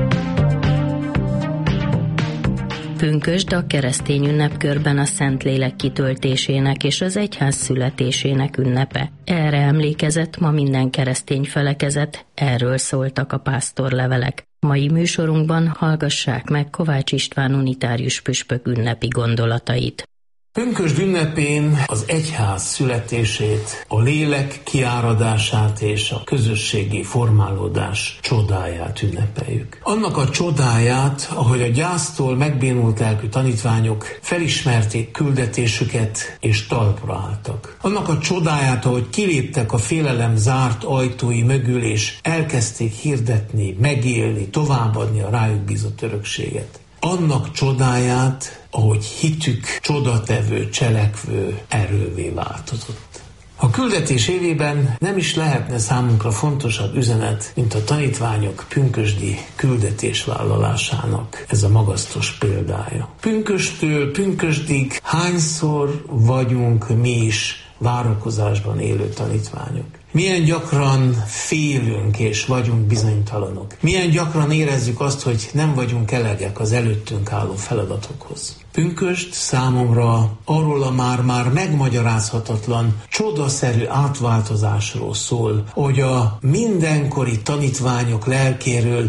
Pünkösd a keresztény ünnepkörben a Szentlélek kitöltésének és az egyház születésének ünnepe. Erre emlékezett ma minden keresztény felekezet, erről szóltak a pásztorlevelek. Mai műsorunkban hallgassák meg Kovács István unitárius püspök ünnepi gondolatait. Pünkösd ünnepén az egyház születését, a lélek kiáradását és a közösségi formálódás csodáját ünnepeljük. Annak a csodáját, ahogy a gyásztól megbénult lelkű tanítványok felismerték küldetésüket és talpra álltak. Annak a csodáját, ahogy kiléptek a félelem zárt ajtói mögül és elkezdték hirdetni, megélni, továbbadni a rájuk bízott örökséget. Annak csodáját, ahogy hitük csodatevő, cselekvő erővé változott. A küldetés évében nem is lehetne számunkra fontosabb üzenet, mint a tanítványok pünkösdi küldetésvállalásának ez a magasztos példája. Pünkösdtől pünkösdig hányszor vagyunk mi is várakozásban élő tanítványok? Milyen gyakran félünk és vagyunk bizonytalanok. Milyen gyakran érezzük azt, hogy nem vagyunk elegek az előttünk álló feladatokhoz. Pünkösd számomra arról a már megmagyarázhatatlan, csodaszerű átváltozásról szól, hogy a mindenkori tanítványok lelkéről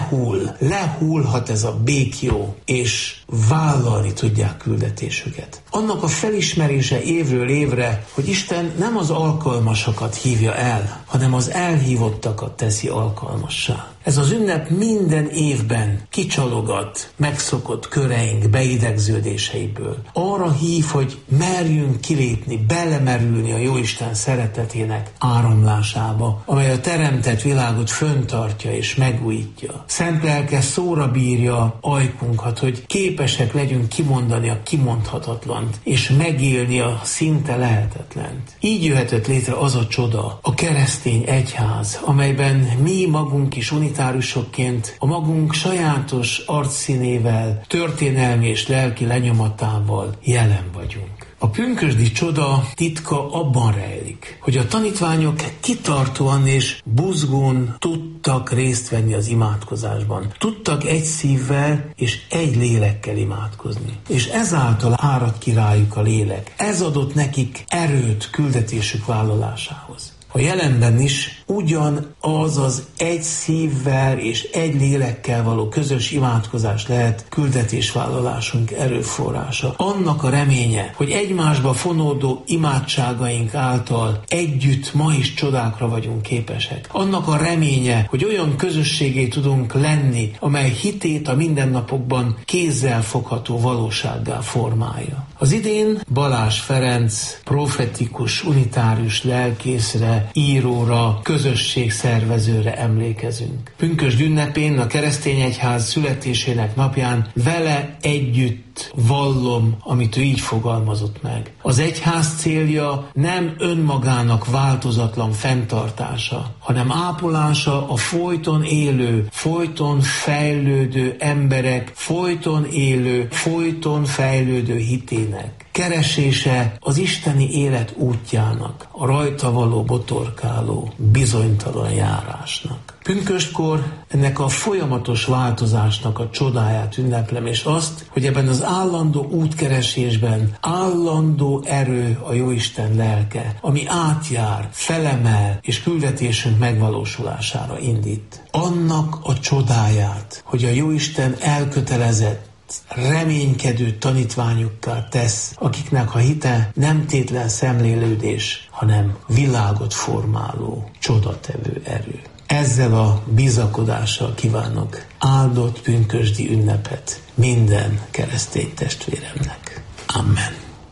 lehullhat ez a békjó, és vállalni tudják küldetésüket. Annak a felismerése évről évre, hogy Isten nem az alkalmasakat hívja el, hanem az elhívottakat teszi alkalmassá. Ez az ünnep minden évben kicsalogat megszokott köreink beidegződéseiből. Arra hív, hogy merjünk kilépni, belemerülni a Jóisten szeretetének áramlásába, amely a teremtett világot föntartja és megújítja. Szent lelke szóra bírja ajkunkat, hogy képesek legyünk kimondani a kimondhatatlant, és megélni a szinte lehetetlent. Így jöhetett létre az a csoda, a keresztény egyház, amelyben mi magunk is unitárusokként a magunk sajátos arcszínével, történelmi és lelki lenyomatával jelen vagyunk. A pünkösdi csoda titka abban rejlik, hogy a tanítványok kitartóan és buzgón tudtak részt venni az imádkozásban. Tudtak egy szívvel és egy lélekkel imádkozni. És ezáltal áradt ki rájuk a lélek. Ez adott nekik erőt küldetésük vállalásához. A jelenben is ugyanaz az egy szívvel és egy lélekkel való közös imádkozás lehet küldetésvállalásunk erőforrása. Annak a reménye, hogy egymásba fonódó imádságaink által együtt ma is csodákra vagyunk képesek. Annak a reménye, hogy olyan közösségé tudunk lenni, amely hitét a mindennapokban kézzel fogható valósággá formálja. Az idén Balázs Ferenc profetikus, unitárius lelkészre, íróra, közösségszervezőre emlékezünk. Pünkösd ünnepén, a keresztény egyház születésének napján vele együtt vallom, amit ő így fogalmazott meg. Az egyház célja nem önmagának változatlan fenntartása, hanem ápolása a folyton élő, folyton fejlődő emberek, folyton élő, folyton fejlődő hitének. Keresése az isteni élet útjának, a rajta való botorkáló, bizonytalan járásnak. Pünköstkor ennek a folyamatos változásnak a csodáját ünneplem, és azt, hogy ebben az állandó útkeresésben állandó erő a Jóisten lelke, ami átjár, felemel, és küldetésünk megvalósulására indít. Annak a csodáját, hogy a Jóisten elkötelezett, reménykedő tanítványokká tesz, akiknek a hite nem tétlen szemlélődés, hanem világot formáló, csodatevő erő. Ezzel a bizakodással kívánok áldott pünkösdi ünnepet minden keresztény testvéremnek. Amen.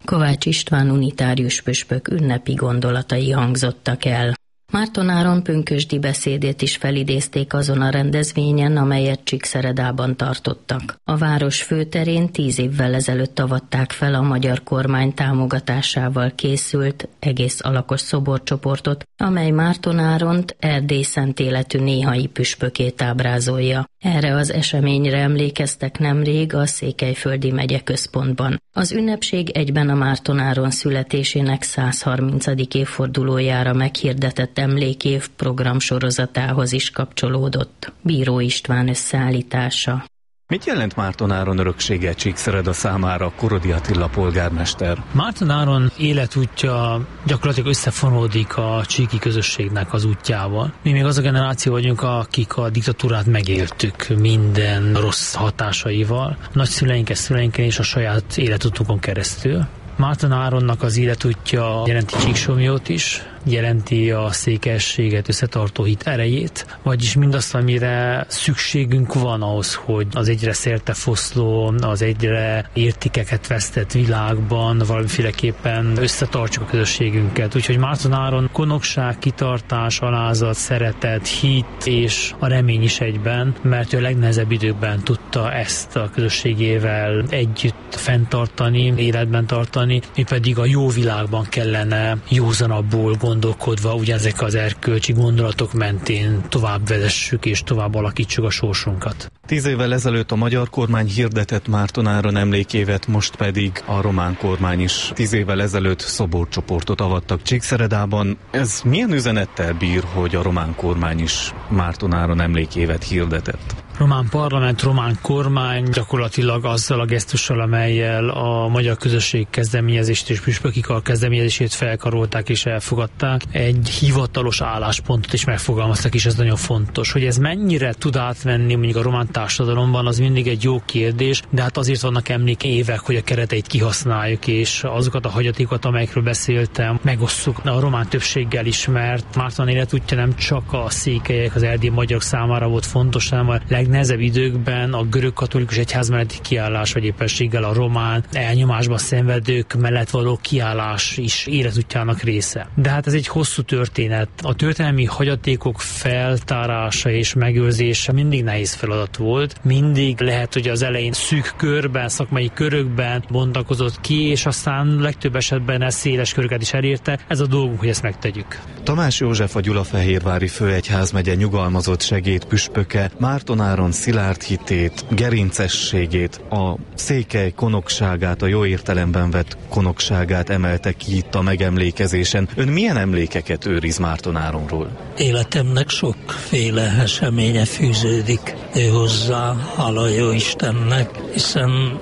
Kovács István unitárius püspök ünnepi gondolatai hangzottak el. Márton Áron pünkösdi beszédét is felidézték azon a rendezvényen, amelyet Csíkszeredában tartottak. A város főterén 10 évvel ezelőtt avatták fel a magyar kormány támogatásával készült egész alakos szoborcsoportot, amely Márton Áront, Erdély szent életű néhai püspökét ábrázolja. Erre az eseményre emlékeztek nemrég a Székelyföldi megyeközpontban. Az ünnepség egyben a Márton Áron születésének 130. évfordulójára meghirdetett emlékév programsorozatához is kapcsolódott. Bíró István összeállítása. Mit jelent Márton Áron öröksége Csíkszereda számára, Korodi Attila polgármester? Márton Áron életútja gyakorlatilag összefonódik a csíki közösségnek az útjával. Mi még az a generáció vagyunk, akik a diktatúrát megéltük minden rossz hatásaival, nagyszüleinken, szüleinken és a saját életutunkon keresztül. Márton Áronnak az életútja jelenti Csíksomlyót is, jelenti a székelyességet összetartó hit erejét, vagyis mindazt, amire szükségünk van ahhoz, hogy az egyre szértefoszló, az egyre értékeket vesztett világban valamiféleképpen összetartsuk a közösségünket. Úgyhogy Márton Áron konokság, kitartás, alázat, szeretet, hit és a remény is egyben, mert ő a legnehezebb időkben tudta ezt a közösségével együtt fenntartani, életben tartani, mi pedig a jó világban kellene józanabbul gondolkodva, ugye ezek az erkölcsi gondolatok mentén tovább vezessük és tovább alakítsuk a sorsunkat. 10 évvel ezelőtt a magyar kormány hirdetett Márton Áron emlékévet, most pedig a román kormány is 10 évvel ezelőtt szoborcsoportot avattak Csíkszeredában. Ez milyen üzenettel bír, hogy a román kormány is Márton Áron emlékévet hirdetett? Román parlament, román kormány gyakorlatilag azzal a gesztussal, amellyel a magyar közösség kezdeményezést és püspöki kar kezdeményezését felkarolták és elfogadták, egy hivatalos álláspontot is megfogalmaztak, és ez nagyon fontos. Hogy ez mennyire tud átvenni mondjuk a román társadalomban, az mindig egy jó kérdés, de hát azért vannak emlékévek, hogy a kereteit kihasználjuk, és azokat a hagyatékokat, amelyekről beszéltem, megosszuk a román többséggel is, mert Márton életútja nem csak a székelyek, az erdélyi magyarok számára volt fontos, hanem a legnehezebb időkben a görög katolikus egyház melletti kiállás, vagy éppenséggel a román elnyomásban szenvedők mellett való kiállás is életútjának része. De hát ez egy hosszú történet. A történelmi hagyatékok feltárása és megőrzése mindig nehéz feladat volt. Mindig lehet, hogy az elején szűk körben, szakmai körökben bontakozott ki, és aztán legtöbb esetben ez széles köröket is elérte. Ez a dolgunk, hogy ezt megtegyük. Tamás József, a Gyulafehérvári főegyházmegye nyugalmazott segédpüspöke Márton Áron szilárd hitét, gerincességét, a székely konokságát, a jó értelemben vett konokságát emelte ki itt a megemlékezésen. Ön milyen emlékeket őriz Márton Áronról? Életemnek sokféle eseménye fűződik hozzá, hála jó Istennek, hiszen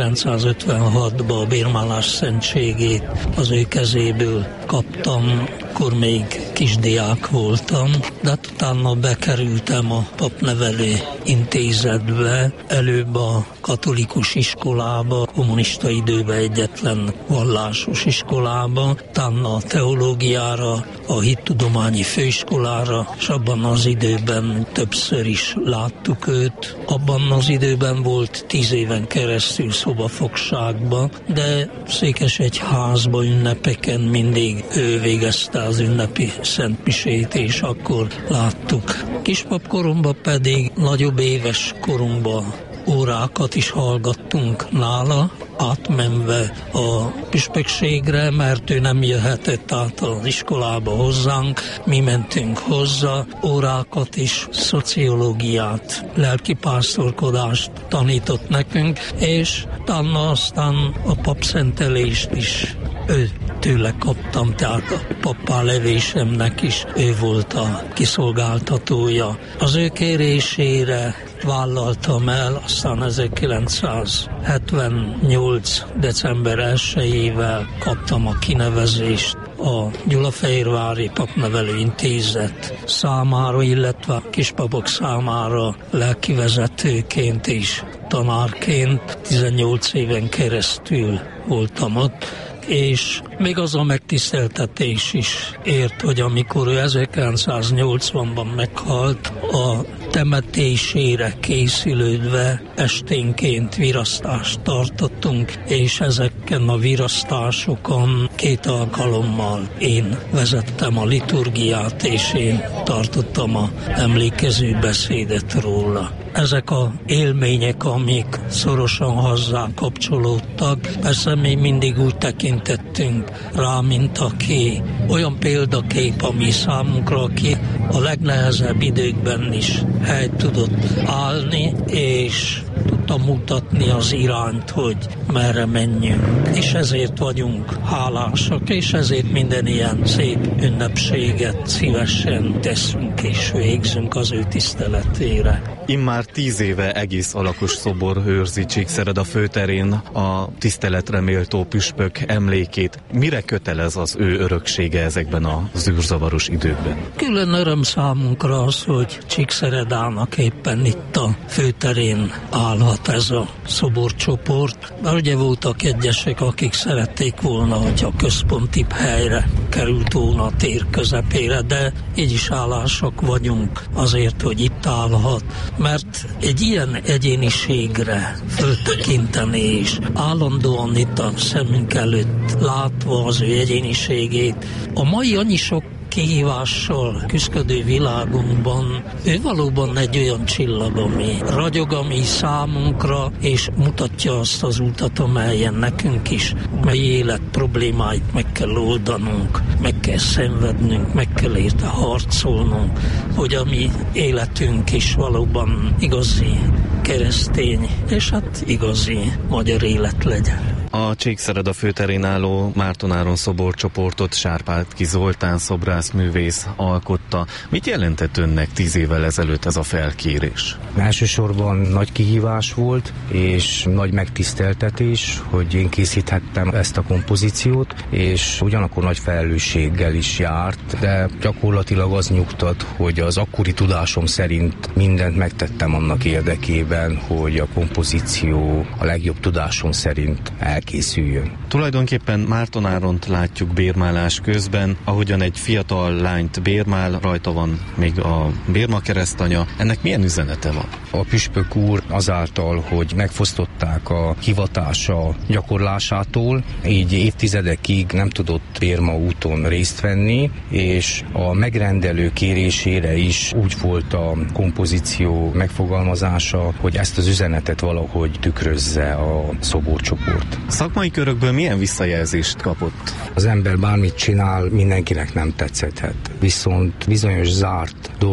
1956-ban a bírmálás szentségét az ő kezéből kaptam, akkor még kisdiák voltam, de utána bekerültem a papnevelő intézetbe, előbb a katolikus iskolába, kommunista időben egyetlen vallásos iskolába, utána a teológiára, a hittudományi főiskolára, és abban az időben többször is láttuk őt. Abban az időben volt 10 éven keresztül szobafogságban, de Székesegyházba ünnepeken mindig ő végezte az ünnepi szentmisét, és akkor láttuk. Kispapkoromban pedig nagyobb éves korunkban órákat is hallgattunk nála, átmenve a püspökségre, mert ő nem jöhetett át az iskolába hozzánk, mi mentünk hozzá, órákat is, szociológiát, lelkipásztorkodást tanított nekünk, és utána aztán a papszentelést is tőle kaptam, tehát a pappá levésemnek is ő volt a kiszolgáltatója. Az ő kérésére vállaltam el, aztán 1978. december 1-ével kaptam a kinevezést a Gyulafehérvári Papnevelő Intézet számára, illetve a kispapok számára lelkivezetőként és tanárként 18 éven keresztül voltam ott, és még az a megtiszteltetés is ért, hogy amikor ő 1980-ban meghalt, a temetésére készülődve esténként virasztást tartottunk, és ezek ezeken a virasztásokon 2 alkalommal én vezettem a liturgiát, és én tartottam a emlékező beszédet róla. Ezek a élmények, amik szorosan hozzánk kapcsolódtak, persze mi mindig úgy tekintettünk rá, mint aki olyan példakép, ami számunkra, aki a legnehezebb időkben is helyt tudott állni, és tudta mutatni az irányt, hogy merre menjünk. És ezért vagyunk hálásak, és ezért minden ilyen szép ünnepséget szívesen teszünk és végzünk az ő tiszteletére. Immár 10 éve egész alakos szobor őrzi Csíkszereda főterén a tiszteletre méltó püspök emlékét. Mire kötelez az ő öröksége ezekben a zűrzavaros időkben? Külön öröm számunkra az, hogy Csíkszeredának éppen itt a főterén állhat ez a szoborcsoport. Mert ugye voltak egyesek, akik szerették volna, hogy a központibb helyre került volna a tér közepére, de így is hálásak vagyunk azért, hogy itt állhat, mert egy ilyen egyéniségre föltekinteni és állandóan itt a szemünk előtt látva az ő egyéniségét, a mai annyi sok kihívással küzdködő világunkban ő valóban egy olyan csillag, ami ragyog, ami számunkra, és mutatja azt az utat, amelyen nekünk is mely élet problémáit meg kell oldanunk, meg kell szenvednünk, meg kell érte harcolnunk, hogy a mi életünk is valóban igazi keresztény, és hát igazi magyar élet legyen. A Csíkszereda főterén álló Márton Áron szoborcsoportot Sárpátky Zoltán szobrászművész alkotta. Mit jelentett önnek 10 évvel ezelőtt ez a felkérés? Elsősorban nagy kihívás volt, és nagy megtiszteltetés, hogy én készíthettem ezt a kompozíciót, és ugyanakkor nagy felelősséggel is járt, de gyakorlatilag az nyugtat, hogy az akkori tudásom szerint mindent megtettem annak érdekében, hogy a kompozíció a legjobb tudásom szerint elkészüljön. Tulajdonképpen Márton Áront látjuk bérmálás közben, ahogyan egy fiatal lányt bérmál, rajta van még a bérma keresztanya. Ennek milyen üzenete van? A püspök úr azáltal, hogy megfosztották a hivatása gyakorlásától, így évtizedekig nem tudott bérma úton részt venni, és a megrendelő kérésére is úgy volt a kompozíció megfogalmazása, hogy ezt az üzenetet valahogy tükrözze a szoborcsoport. Szakmai körökből milyen visszajelzést kapott? Az ember bármit csinál, mindenkinek nem tetszhet. Viszont bizonyos zárt